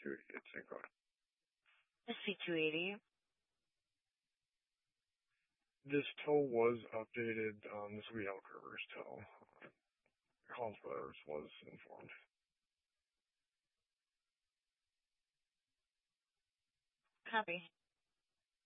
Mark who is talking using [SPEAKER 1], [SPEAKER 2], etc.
[SPEAKER 1] C280 at St. Cloud.
[SPEAKER 2] The C280.
[SPEAKER 1] This tow was updated. This will be Elk River's tow. Collins Brothers was informed.
[SPEAKER 2] Copy.